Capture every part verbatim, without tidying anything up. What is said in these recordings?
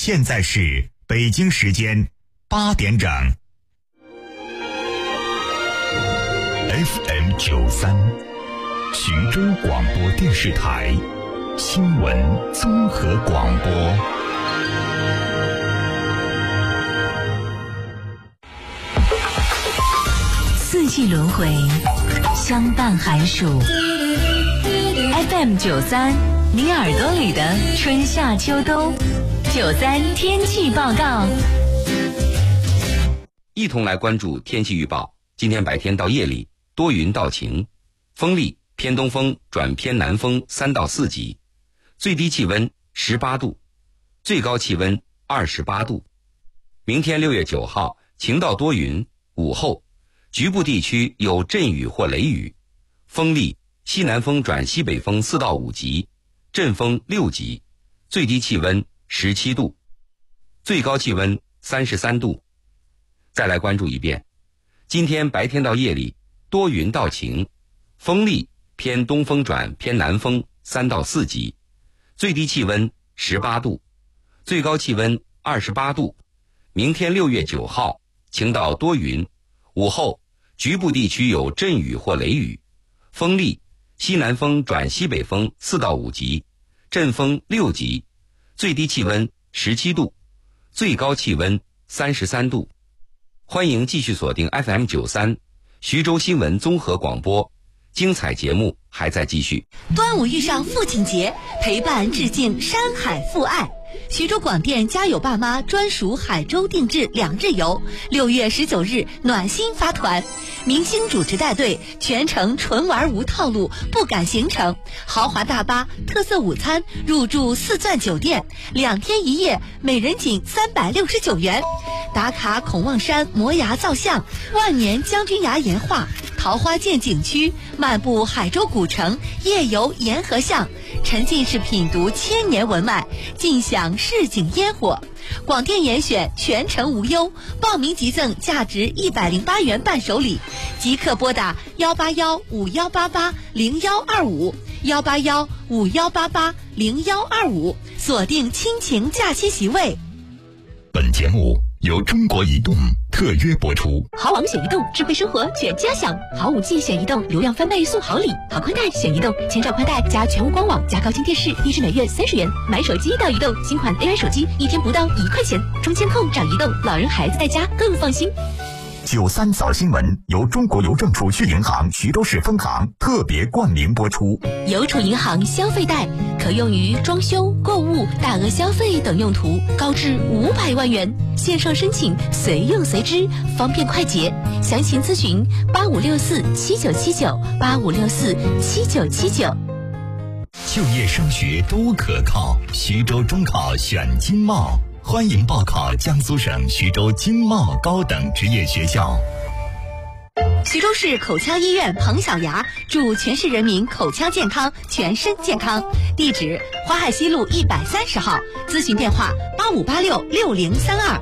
现在是北京时间八点整。F M 九三，徐州广播电视台新闻综合广播。 四季轮回，相伴寒暑。F M 九三，你耳朵里的春夏秋冬。九三天气报告， 一同来关注天气预报。今天白天到夜里多云到晴，风力偏东风转偏南风三到四级，最低气温十八度，最高气温二十八度。明天六月九号晴到多云，午后局部地区有阵雨或雷雨，风力西南风转西北风四到五级，阵风六级，最低气温十七度，最高气温三十三度。再来关注一遍，今天白天到夜里多云到晴，风力偏东风转偏南风三到四级，最低气温十八度，最高气温二十八度。明天六月九号晴到多云，午后局部地区有阵雨或雷雨，风力西南风转西北风四到五级，阵风六级，最低气温十七度，最高气温三十三度。欢迎继续锁定 F M 九三徐州新闻综合广播，精彩节目还在继续。 端午遇上父亲节，陪伴致敬山海父爱。徐州广电家有爸妈专属海州定制两日游，六月十九日暖心发团，明星主持带队，全程纯玩无套路，不赶行程，豪华大巴，特色午餐，入住四钻酒店，两天一夜，每人仅三百六十九元。打卡孔望山摩崖造像，万年将军崖岩画，桃花涧景区，漫步海州古城，夜游沿河巷，沉浸式品读千年文脉，尽享市井烟火。广电严选全程无忧，报名即赠价值一百零八元伴手礼，即刻拨打幺八幺五幺八八零幺二五幺八幺五幺八八零幺二五，锁定亲情假期席位。 本节目由中国移动特约播出。 好网选移动，智慧生活全家享。好五 G 选移动，流量翻倍送好礼。好宽带选移动，千兆宽带加全屋官网加高清电视，低至每月三十元。买手机到移动，新款 A I 手机一天不到一块钱。中签控找移动，老人孩子在家更放心。 九三早新闻由中国邮政储蓄银行徐州市分行特别冠名播出。 邮储银行消费贷可用于装修、购物、大额消费等用途，高至五百万元。线上申请，随用随支，方便快捷。详情咨询八五六四七九七九八五六四七九七九。 就业升学都可靠，徐州中考选经贸。欢迎报考江苏省徐州经贸高等职业学校。 徐州市口腔医院彭小牙祝全市人民口腔健康，全身健康。地址：淮海西路一百三十号，咨询电话八五八六六零三二。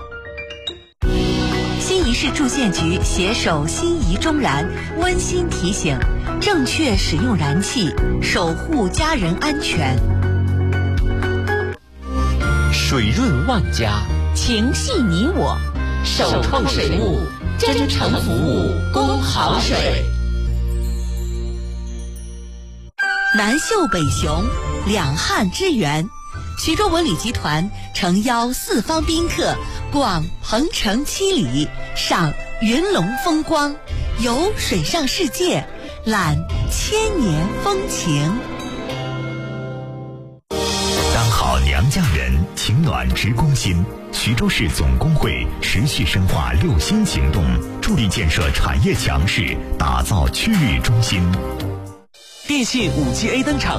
新沂市住建局携手新沂中燃温馨提醒：正确使用燃气，守护家人安全。 水润万家， 情系你我， 首创水务，真诚服务，供好水。 南秀北雄，两汉之源。徐州文旅集团诚邀四方宾客逛鹏城七里，赏云龙风光，游水上世界，览千年风情。 当好娘家人，情暖直攻心。徐州市总工会持续深化六新行动，助力建设产业强势，打造区域中心。 电信 五 G A 登场。